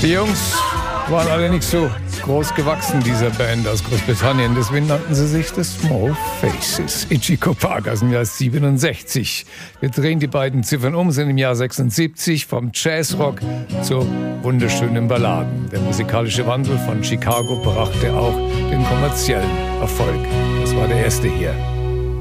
Die Jungs waren alle nicht so groß gewachsen, dieser Band aus Großbritannien. Deswegen nannten sie sich The Small Faces. Ichiko Park aus dem Jahr 67. Wir drehen die beiden Ziffern um, sind im Jahr 76 vom Jazzrock zu wunderschönen Balladen. Der musikalische Wandel von Chicago brachte auch den kommerziellen Erfolg. Das war der erste hier.